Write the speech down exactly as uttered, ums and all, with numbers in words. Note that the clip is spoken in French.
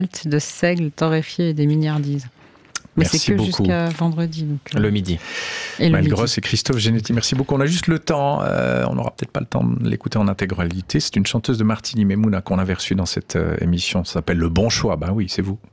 de seigle torréfié et des mignardises. Mais Merci c'est que beaucoup. jusqu'à vendredi. Donc, euh... Le midi. Et le Maëlle midi. Gross et Christophe Genetti, merci beaucoup. On a juste le temps, euh, on n'aura peut-être pas le temps de l'écouter en intégralité. C'est une chanteuse de Martini Memouna qu'on avait reçue dans cette euh, émission. Ça s'appelle Le Bon Choix. Ben oui, c'est vous.